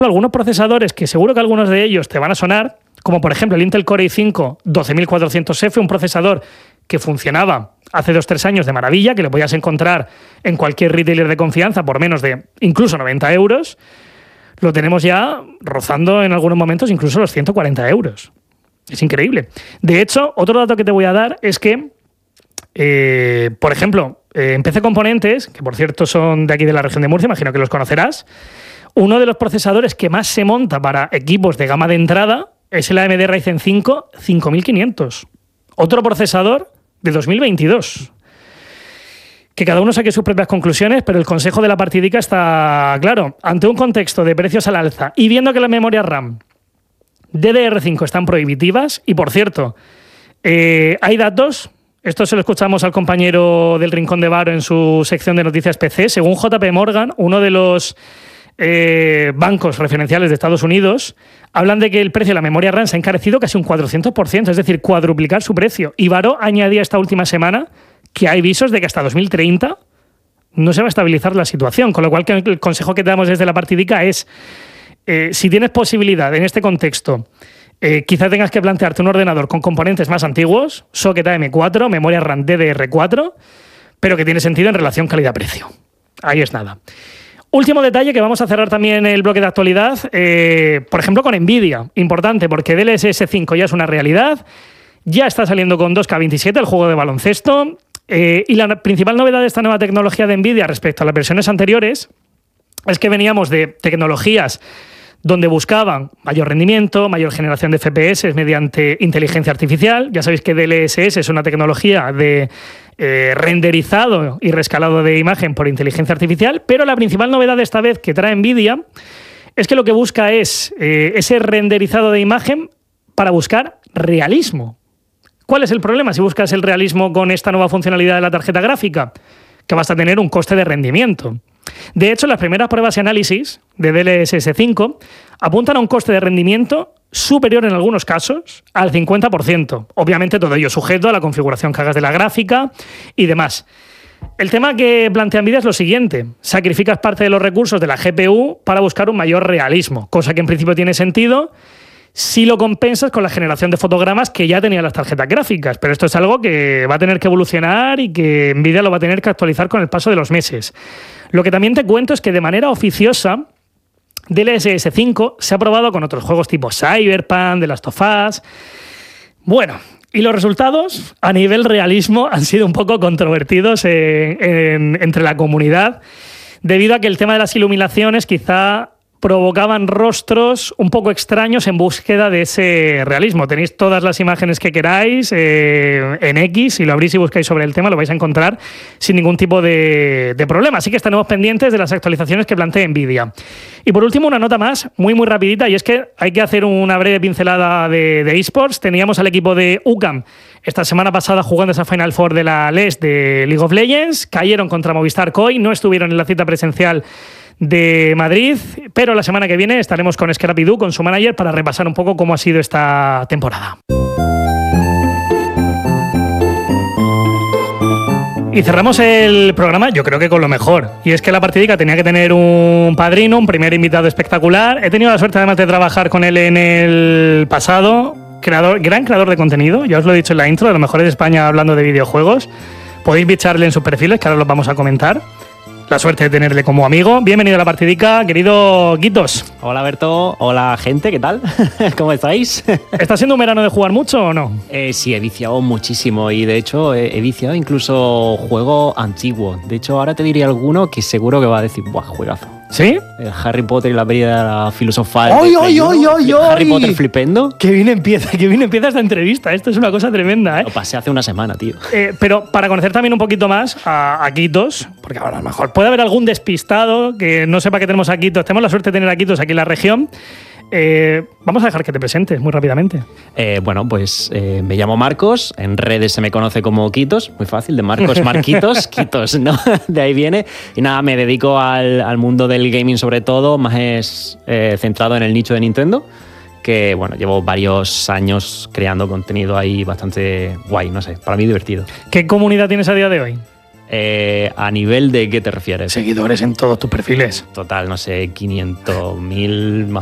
algunos procesadores que seguro que algunos de ellos te van a sonar, como por ejemplo el Intel Core i5 12400F, un procesador que funcionaba hace 2-3 años de maravilla, que lo podías encontrar en cualquier retailer de confianza por menos de incluso 90 euros, lo tenemos ya rozando en algunos momentos incluso los 140 euros. Es increíble. De hecho, otro dato que te voy a dar es que, por ejemplo, en PC Componentes, que por cierto son de aquí de la región de Murcia, imagino que los conocerás, uno de los procesadores que más se monta para equipos de gama de entrada es el AMD Ryzen 5 5500. Otro procesador de 2022. Que cada uno saque sus propias conclusiones, pero el consejo de la partidica está claro. Ante un contexto de precios al alza y viendo que las memorias RAM DDR5 están prohibitivas, y por cierto, hay datos, esto se lo escuchamos al compañero del Rincón de Varo en su sección de noticias PC, según JP Morgan, uno de los bancos referenciales de Estados Unidos, hablan de que el precio de la memoria RAM se ha encarecido casi un 400%, es decir, cuadruplicar su precio. Y Varo añadía esta última semana que hay visos de que hasta 2030 no se va a estabilizar la situación, con lo cual el consejo que te damos desde la partidica es, si tienes posibilidad en este contexto, quizás tengas que plantearte un ordenador con componentes más antiguos, socket AM4, memoria RAM DDR4, pero que tiene sentido en relación calidad-precio. Ahí es nada. Último detalle que vamos a cerrar también el bloque de actualidad, por ejemplo con Nvidia, importante porque DLSS 5 ya es una realidad, ya está saliendo con 2K27 el juego de baloncesto, y la principal novedad de esta nueva tecnología de Nvidia respecto a las versiones anteriores es que veníamos de tecnologías donde buscaban mayor rendimiento, mayor generación de FPS mediante inteligencia artificial. Ya sabéis que DLSS es una tecnología de renderizado y rescalado de imagen por inteligencia artificial, pero la principal novedad de esta vez que trae Nvidia es que lo que busca es ese renderizado de imagen para buscar realismo. ¿Cuál es el problema si buscas el realismo con esta nueva funcionalidad de la tarjeta gráfica? Que vas a tener un coste de rendimiento. De hecho, las primeras pruebas y análisis de DLSS 5 apuntan a un coste de rendimiento superior en algunos casos al 50%. Obviamente todo ello sujeto a la configuración que hagas de la gráfica y demás. El tema que plantea Nvidia es lo siguiente: sacrificas parte de los recursos de la GPU para buscar un mayor realismo, cosa que en principio tiene sentido si lo compensas con la generación de fotogramas que ya tenían las tarjetas gráficas. Pero esto es algo que va a tener que evolucionar y que Nvidia lo va a tener que actualizar con el paso de los meses. Lo que también te cuento es que de manera oficiosa DLSS 5 se ha probado con otros juegos tipo Cyberpunk, The Last of Us. Bueno, y los resultados a nivel realismo han sido un poco controvertidos entre la comunidad, debido a que el tema de las iluminaciones quizá provocaban rostros un poco extraños en búsqueda de ese realismo. Tenéis todas las imágenes que queráis en X, si lo abrís y buscáis sobre el tema lo vais a encontrar sin ningún tipo de problema. Así que estaremos pendientes de las actualizaciones que plantee Nvidia. Y por último, una nota más, muy rapidita, y es que hay que hacer una breve pincelada de eSports. Teníamos al equipo de UCAM esta semana pasada jugando esa Final Four de la LES de League of Legends, cayeron contra Movistar COI, no estuvieron en la cita presencial de Madrid, pero la semana que viene estaremos con Scrappy-Doo, con su manager, para repasar un poco cómo ha sido esta temporada. Y cerramos el programa, yo creo que con lo mejor, y es que la partidica tenía que tener un padrino, un primer invitado espectacular. He tenido la suerte además de trabajar con él en el pasado, gran creador de contenido, ya os lo he dicho en la intro, de los mejores de España hablando de videojuegos. Podéis bicharle en sus perfiles, que ahora los vamos a comentar. La suerte de tenerle como amigo. Bienvenido a la partidica, querido Guitos. Hola Berto, hola gente, ¿qué tal? ¿Cómo estáis? ¿Está siendo un verano de jugar mucho o no? Sí, he viciado muchísimo y de hecho he viciado incluso juego antiguo. De hecho ahora te diré alguno que seguro que va a decir, ¡buah, juegazo! ¿Sí? Harry Potter y la piedra filosofal. ¡Ay! Harry Potter flipendo. Qué bien empieza esta entrevista. Esto es una cosa tremenda, ¿eh? Lo pasé hace una semana, tío. Pero para conocer también un poquito más a Guitos, porque a lo mejor puede haber algún despistado que no sepa que tenemos a Guitos. Tenemos la suerte de tener a Guitos aquí en la región. Vamos a dejar que te presentes muy rápidamente. Bueno, pues me llamo Marcos, en redes se me conoce como Quitos, muy fácil, de Marcos Marquitos, Quitos, ¿no? De ahí viene. Y nada, me dedico al mundo del gaming sobre todo, más centrado en el nicho de Nintendo, que bueno, llevo varios años creando contenido ahí bastante guay, no sé, para mí divertido. ¿Qué comunidad tienes a día de hoy? ¿A nivel de qué te refieres? Seguidores en todos tus perfiles. Total, no sé, 500.000